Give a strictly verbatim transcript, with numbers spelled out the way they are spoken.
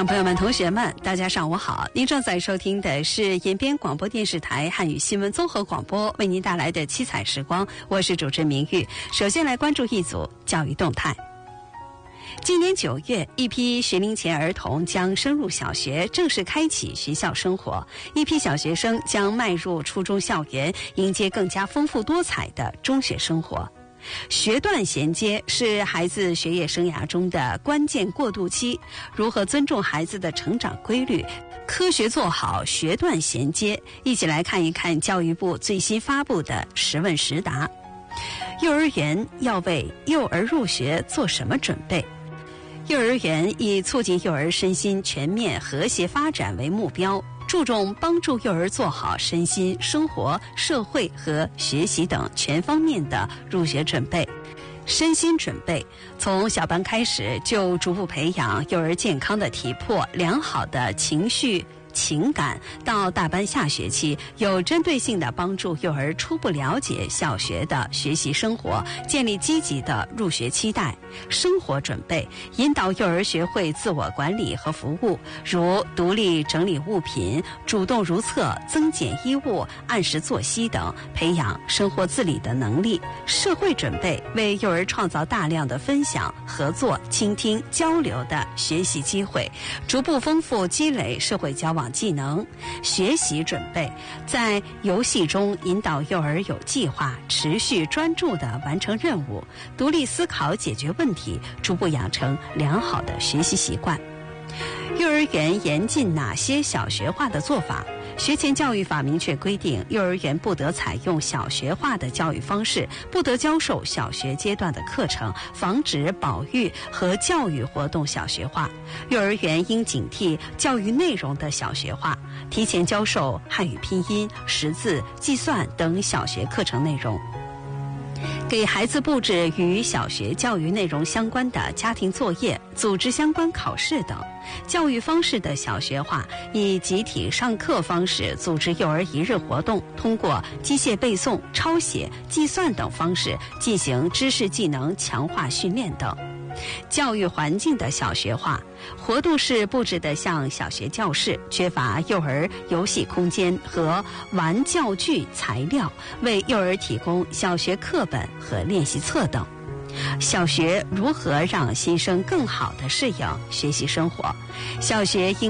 众朋友们、同学们，大家上午好！您正在收听的是延边广播电视台汉语新闻综合广播为您带来的七彩时光，我是主持人明玉。首先来关注一组教育动态。今年九月，一批学龄前儿童将升入小学，正式开启学校生活；一批小学生将迈入初中校园，迎接更加丰富多彩的中学生活。学段衔接是孩子学业生涯中的关键过渡期，如何尊重孩子的成长规律，科学做好学段衔接？一起来看一看教育部最新发布的十问十答。幼儿园要为幼儿入学做什么准备？幼儿园以促进幼儿身心全面和谐发展为目标，注重帮助幼儿做好身心、生活、社会和学习等全方面的入学准备。身心准备从小班开始，就逐步培养幼儿健康的体魄、良好的情绪情感，到大班下学期有针对性地帮助幼儿初步了解小学的学习生活，建立积极的入学期待。生活准备引导幼儿学会自我管理和服务，如独立整理物品、主动如厕、增减衣物、按时作息等，培养生活自理的能力。社会准备为幼儿创造大量的分享、合作、倾听、交流的学习机会，逐步丰富积累社会交往技能。学习准备在游戏中引导幼儿有计划、持续专注地完成任务，独立思考解决问题，逐步养成良好的学习习惯。幼儿园严禁哪些小学化的做法？学前教育法明确规定，幼儿园不得采用小学化的教育方式，不得教授小学阶段的课程，防止保育和教育活动小学化。幼儿园应警惕教育内容的小学化，提前教授汉语拼音、识字、计算等小学课程内容。给孩子布置与小学教育内容相关的家庭作业，组织相关考试等。教育方式的小学化，以集体上课方式组织幼儿一日活动，通过机械背诵、抄写、计算等方式进行知识技能强化训练等。教育环境的小学化，活动室布置得像小学教室，缺乏幼儿游戏空间和玩教具材料，为幼儿提供小学课本和练习册等。小学如何让新生更好地适应学习生活？小学应